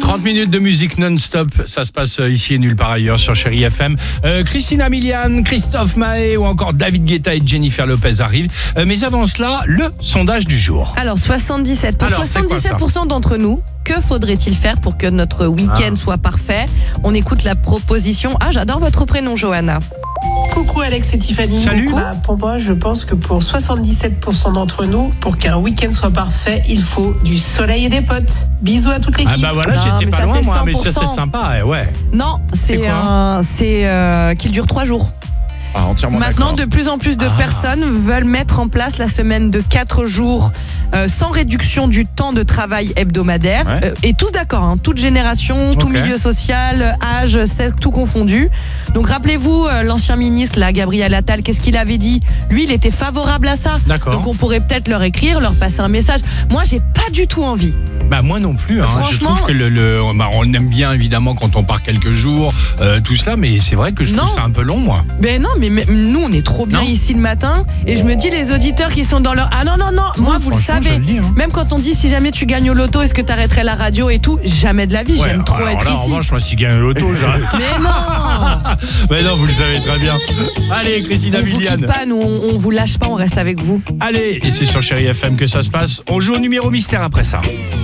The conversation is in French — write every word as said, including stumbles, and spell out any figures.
trente minutes de musique non-stop, ça se passe ici et nulle part ailleurs sur Chérie F M. Euh, Christina Milian, Christophe Maé ou encore David Guetta et Jennifer Lopez arrivent. Euh, mais avant cela, le sondage du jour. Alors soixante-dix-sept pour Alors, c'est quoi, soixante-dix-sept pour cent d'entre nous, que faudrait-il faire pour que notre week-end Ah. soit parfait? On écoute la proposition. Ah, j'adore votre prénom, Johanna. Coucou Alex et Tiffany. Salut. Coucou. Bah, pour moi, je pense que pour soixante-dix-sept pour cent d'entre nous, pour qu'un week-end soit parfait, il faut du soleil et des potes. Bisous à toute l'équipe. Ah bah voilà, Non, j'étais mais pas ça, loin c'est moi, mais cent pour ça cent. c'est sympa, eh, ouais. Non, c'est quoi un- c'est euh, qu'il dure trois jours. Ah, entièrement Maintenant, d'accord. de plus en plus de Ah. personnes veulent mettre en place la semaine de quatre jours euh, sans réduction du temps de travail hebdomadaire. Ouais. Euh, et tous d'accord, hein, toute génération, tout Ok. milieu social, âge, sexe, tout confondu. Donc rappelez-vous, euh, l'ancien ministre, là, Gabriel Attal, qu'est-ce qu'il avait dit? Lui, il était favorable à ça. D'accord. Donc on pourrait peut-être leur écrire, leur passer un message. Moi, j'ai pas du tout envie. Bah moi non plus, hein. Je Franchement- trouve que le, le- bah, on aime bien évidemment quand on part quelques jours, euh, tout cela, mais c'est vrai que je trouve Non. ça un peu long moi. Ben non, mais même nous, on est trop bien Non. ici le matin. Et je me dis, les auditeurs qui sont dans leur... Ah non, non, non, moi, vous le franchement, savez. je le dis, hein. Même quand on dit, si jamais tu gagnes au loto, est-ce que tu arrêterais la radio et tout? Jamais de la vie, j'aime Ouais, trop alors être là, En ici. revanche, moi si je gagne l'auto, j'arrête. Mais non. Mais non, vous le savez très bien. Allez, Christina On vous Milian. quitte pas, nous, on, on vous lâche pas, on reste avec vous. Allez, et c'est sur Chérie F M que ça se passe. On joue au numéro mystère après ça.